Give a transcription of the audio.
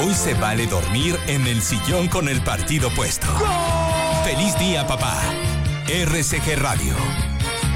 Hoy se vale dormir en el sillón con el partido puesto. ¡Gol! ¡Feliz día, papá! RCG Radio.